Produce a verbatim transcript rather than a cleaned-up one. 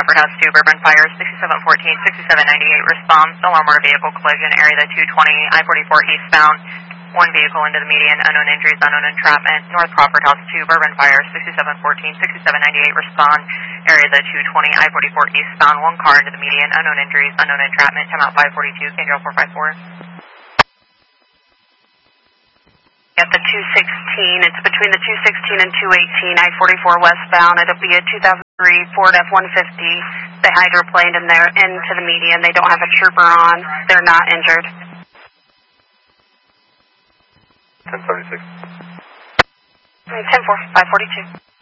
Crawford House two, Bourbon Fire, sixty-seven fourteen, sixty-seven ninety-eight, response, alarm motor vehicle collision, area the two twenty, I forty-four eastbound, one vehicle into the median, unknown injuries, unknown entrapment, North Crawford House two, Bourbon Fire, sixty-seven fourteen, sixty-seven ninety-eight, respond, area the two twenty, I forty-four eastbound, one car into the median, unknown injuries, unknown entrapment, time out five forty-two, Candial four five four. At the two sixteen, it's between the two sixteen and two eighteen, I forty-four westbound. It'll be a two thousand three Ford F one fifty. They hydroplaned in there into the median. They don't have a trooper on. They're not injured. ten seventy-six. ten four, five forty-two.